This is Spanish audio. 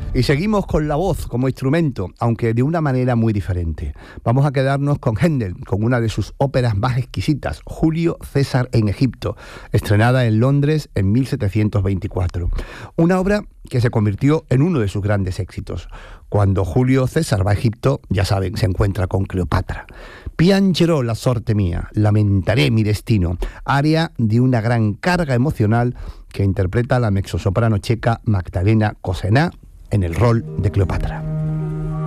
Y seguimos con la voz como instrumento, aunque de una manera muy diferente. Vamos a quedarnos con Händel, con una de sus óperas más exquisitas, Julio César en Egipto, estrenada en Londres en 1724. Una obra que se convirtió en uno de sus grandes éxitos. Cuando Julio César va a Egipto, ya saben, se encuentra con Cleopatra. Piangerò la sorte mía, lamentaré mi destino, aria de una gran carga emocional que interpreta la mezzosoprano checa Magdalena Kosená en el rol de Cleopatra.